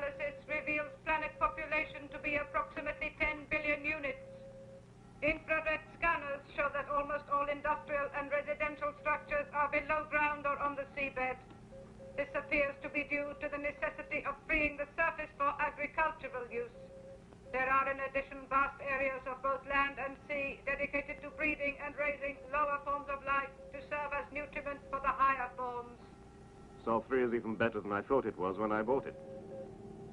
analysis reveals planet population to be approximately 10 billion units. Infrared scanners show that almost all industrial and residential structures are below ground or on the seabed. This appears to be due to the necessity of freeing the surface for agricultural use. There are in addition vast areas of both land and sea dedicated to breeding and raising lower forms of life to serve as nutriment for the higher forms. Sol 3 is even better than I thought it was when I bought it.